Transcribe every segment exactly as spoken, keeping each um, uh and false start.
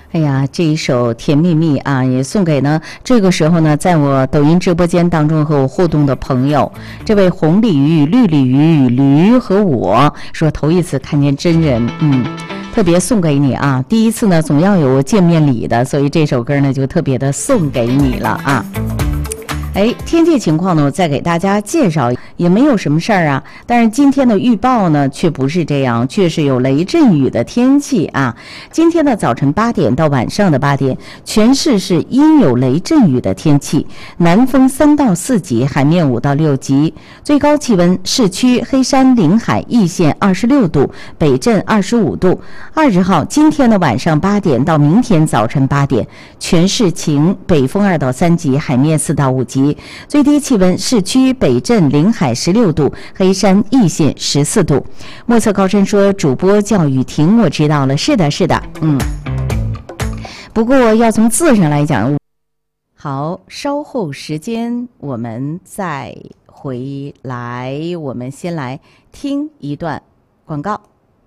哎呀，这一首《甜蜜蜜》啊，也送给呢这个时候呢，在我抖音直播间当中和我互动的朋友，这位红鲤鱼、绿鲤鱼、驴和我说头一次看见真人，嗯，特别送给你啊！第一次呢，总要有见面礼的，所以这首歌呢就特别的送给你了啊。哎，天气情况呢，我再给大家介绍，也没有什么事儿啊。但是今天的预报呢，却不是这样，却是有雷阵雨的天气啊。今天的早晨八点到晚上的八点，全市是阴有雷阵雨的天气，南风三到四级，海面五到六级，最高气温市区黑山临海易县二十六度，北镇二十五度。二十号今天的晚上八点到明天早晨八点，全市晴，北风二到三级，海面四到五级。最低气温市区北镇临海十六度，黑山易县十四度。莫测高深说主播叫雨婷，我知道了，是的是的，嗯。不过要从字上来讲，好，稍后时间我们再回来，我们先来听一段广告。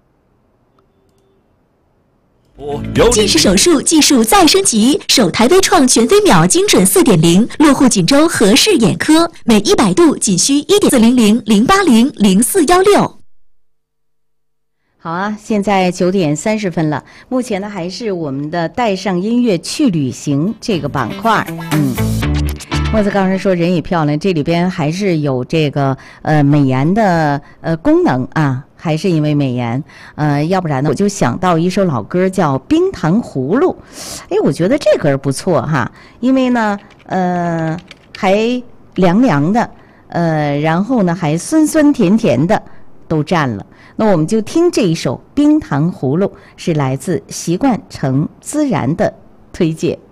近视手术技术再升级，首台微创全飞秒精准 四点零， 落户锦州和氏眼科，每一百度仅需 一点四零零零八零零四一六。 好啊，现在九点三十分了，目前呢还是我们的带上音乐去旅行这个板块，嗯。莫子刚才说人也漂亮，这里边还是有这个呃美颜的呃功能啊，还是因为美颜，呃，要不然呢我就想到一首老歌叫《冰糖葫芦》，哎，我觉得这歌不错哈，因为呢呃还凉凉的，呃，然后呢还酸酸甜甜的都占了。那我们就听这一首《冰糖葫芦》，是来自习惯成自然的推荐。